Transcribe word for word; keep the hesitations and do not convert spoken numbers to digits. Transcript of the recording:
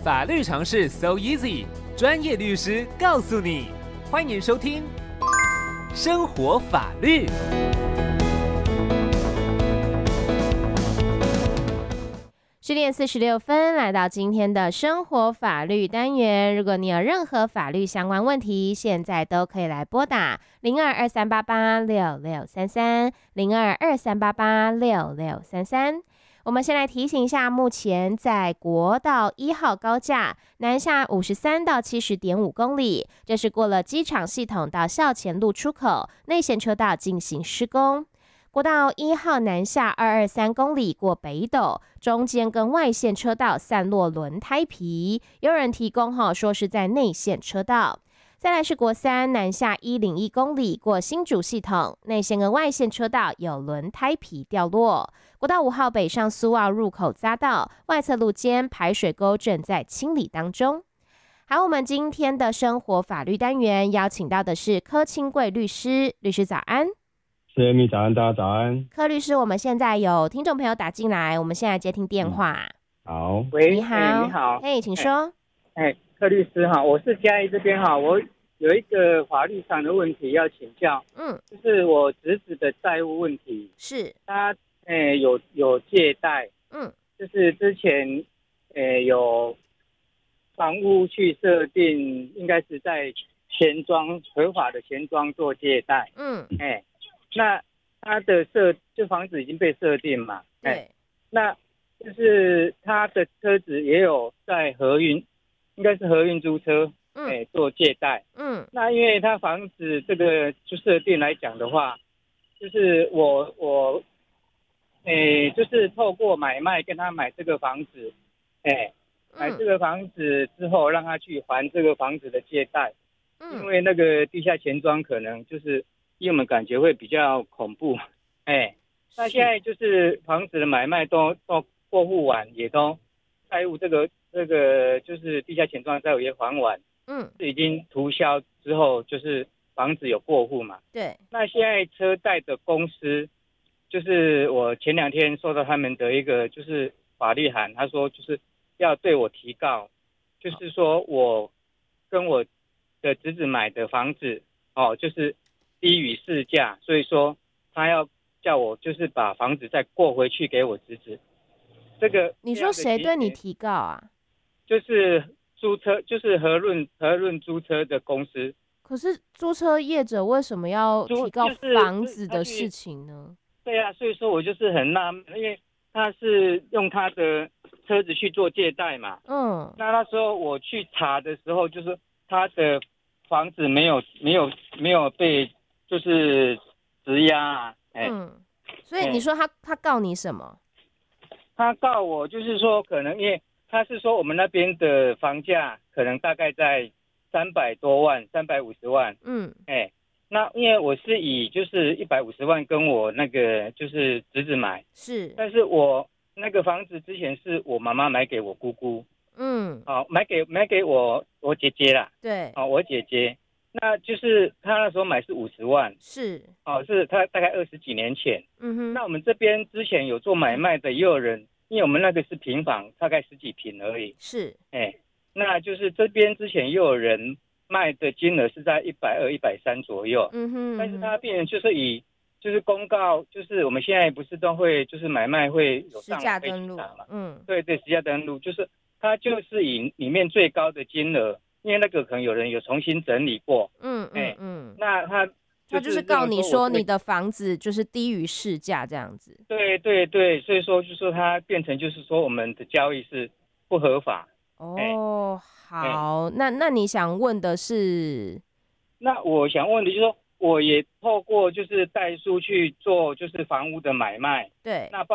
法律常识 so easy， 专业律师告诉你。欢迎收听生活法律。 十点四十六分，来到今天的生活法律单元。如果你有任何法律相关问题，现在都可以来拨打零二二三八八六六三三零二二三八八六六三三。我们先来提醒一下，目前在国道一号高架南下五十三到七十点五公里，这是过了机场系统到校前路出口内线车道进行施工。国道一号南下二二三公里过北斗，中间跟外线车道散落轮胎皮，有人提供哈说是在内线车道。再来是国三南下一零一公里过新竹系统，内线跟外线车道有轮胎皮掉落。国道五号北上苏澳入口匝道外侧路肩排水沟正在清理当中。好，我们今天的生活法律单元邀请到的是柯清贵律师，律师早安。 是Amy，早安，大家早安。 柯律师，我们现在有听众朋友打进来，我们现在接听电话。 嗯、好， 喂， 你好， 欸、你好， 嘿，请说。 哎、欸，柯律师哈，我是嘉义这边哈，我有一个法律上的问题要请教， 嗯， 就是我侄子的债务问题， 是他哎、欸、有有借贷， 嗯， 就是之前哎、欸、有房屋去设定，应该是在钱庄合法的钱庄做借贷， 嗯， 哎、欸。那他的设就房子已经被设定嘛？ 对、 欸，那就是他的车子也有在合运，应该是合运租车，哎、嗯欸，做借贷。嗯，那因为他房子这个就设定来讲的话，就是我我，哎、欸，就是透过买卖跟他买这个房子，哎、欸，买这个房子之后让他去还这个房子的借贷，嗯，因为那个地下钱庄可能就是。因为我们感觉会比较恐怖，哎、欸，那现在就是房子的买卖都都过户完，也都债务这个这个就是地下钱庄债务也还完，嗯，已经涂销之后，就是房子有过户嘛， 对。 那现在车贷的公司，就是我前两天收到他们的一个就是法律函，他说就是要对我提告，就是说我跟我的侄子买的房子，哦，就是。低于市价，所以说他要叫我就是把房子再过回去给我侄子。这个你说谁对你提告啊？ 就是租车，就是和润和润租车的公司。 可是租车业者为什么要提告房子的事情呢？ 就是、对啊，所以说我就是很纳闷，因为他是用他的车子去做借贷嘛。嗯。那那时候我去查的时候，就是他的房子没有没有没有被。就是质押啊，哎、欸， 嗯，所以你说他、欸、他告你什么？ 他告我就是说，可能因为他是说我们那边的房价可能大概在三百多万、三百五十万，嗯，哎、欸，那因为我是以就是一百五十万跟我那个就是侄子买， 是， 但是我那个房子之前是我妈妈买给我姑姑，嗯，好、哦，买给买给我我姐姐啦， 对， 好、哦，我姐姐。那就是他那时候买是五十万， 是哦，是他大概二十几年前。嗯哼。那我们这边之前有做买卖的，也有人，因为我们那个是平房，大概十几平而已。 是， 哎、欸，那就是这边之前也有人卖的金额是在一百二、一百三左右。嗯哼。但是他变成就是以就是公告，就是我们现在不是都会就是买卖会有上实价登录嘛？ 嗯，对对，实价登录就是他就是以里面最高的金额。因为那个可能有人有重新整理过，嗯嗯嗯，那他、就是、 他就是告你说你的房子就是低于市价这样子， 对对对，所以说就是说他变成就是说我们的交易是不合法。 哦，好，那那你想问的是？ 那我想问的就是说，我也透过就是代书去做就是房屋的买卖， 对， 那